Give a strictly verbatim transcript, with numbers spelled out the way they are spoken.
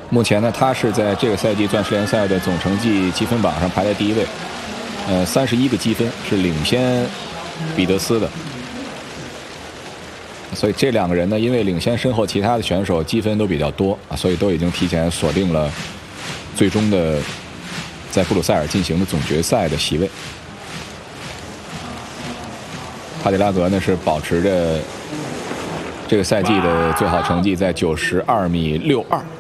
目前呢，他是在这个赛季钻石联赛的总成绩积分榜上排在第一位，呃，三十一个积分是领先彼得斯的。所以这两个人呢，因为领先身后其他的选手积分都比较多啊，所以都已经提前锁定了最终的在布鲁塞尔进行的总决赛的席位。帕迪拉格呢是保持着这个赛季的最好成绩在九十二米六二。